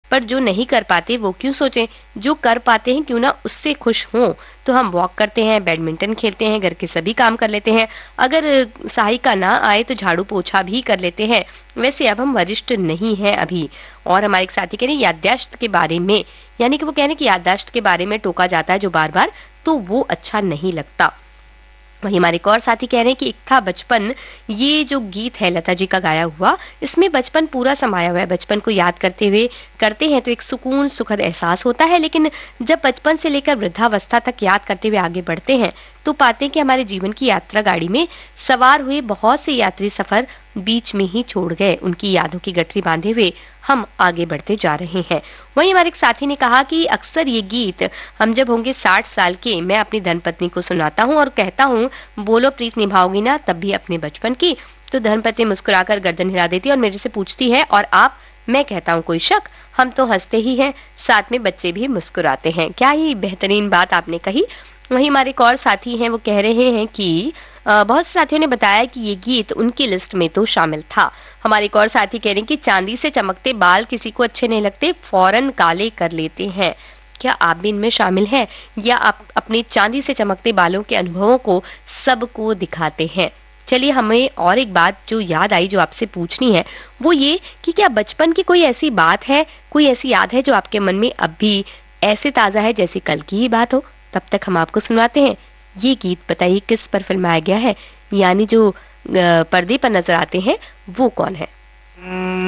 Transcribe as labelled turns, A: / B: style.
A: पर जो नहीं कर पाते वो क्यों सोचें, जो कर पाते हैं क्यों ना उससे खुश हों। तो हम वॉक करते हैं, बैडमिंटन खेलते हैं, घर के सभी काम कर लेते हैं, अगर सहायिका ना आए तो झाड़ू पोछा भी कर लेते हैं। वैसे अब हम वरिष्ठ नहीं हैं अभी। और हमारे एक साथी कह रहे हैं याददाश्त के बारे में, यानी कि वो कह रहे हैं कि याददाश्त के बारे में टोका जाता है जो बार बार, तो वो अच्छा नहीं लगता। वही हमारे एक और साथी कह रहे हैं कि एक था बचपन, ये जो गीत है लता जी का गाया हुआ, इसमें बचपन पूरा समाया हुआ है। बचपन को याद करते हुए करते हैं तो एक सुकून सुखद एहसास होता है, लेकिन जब बचपन से लेकर वृद्धावस्था तक याद करते हुए आगे बढ़ते हैं तो पाते हैं कि हमारे जीवन की यात्रा गाड़ी में सवार हुए बहुत से यात्री सफर बीच में ही छोड़ गए। उनकी यादों की गठरी बांधे हुए हम आगे बढ़ते जा रहे हैं। वहीं हमारे एक साथी ने कहा कि अक्सर ये गीत हम जब होंगे 60 साल के, मैं अपनी धर्मपत्नी को सुनाता हूँ और कहता हूँ बोलो प्रीत निभाओगी ना तब भी अपने बचपन की। तो धर्मपत्नी मुस्कुराकर गर्दन हिला देती है और मेरे से पूछती है और आप? मैं कहता हूँ कोई शक, हम तो हंसते ही हैं, साथ में बच्चे भी मुस्कुराते हैं। क्या ही बेहतरीन बात आपने कही। वहीं हमारे एक और साथी हैं, वो कह रहे हैं कि बहुत से साथियों ने बताया कि ये गीत उनकी लिस्ट में तो शामिल था। हमारे एक और साथी कह रहे हैं कि चांदी से चमकते बाल किसी को अच्छे नहीं लगते, फौरन काले कर लेते हैं। क्या आप भी इनमें शामिल हैं, या आप अपने चांदी से चमकते बालों के अनुभवों को सबको दिखाते हैं? चलिए, हमें और एक बात जो याद आई जो आपसे पूछनी है वो ये कि क्या बचपन की कोई ऐसी बात है, कोई ऐसी याद है जो आपके मन में अब भी ऐसे ताजा है जैसे कल की ही बात हो? तब तक हम आपको सुनाते हैं ये गीत। बताइए किस पर फिल्माया गया है, यानी जो पर्दे पर नजर आते हैं वो कौन है?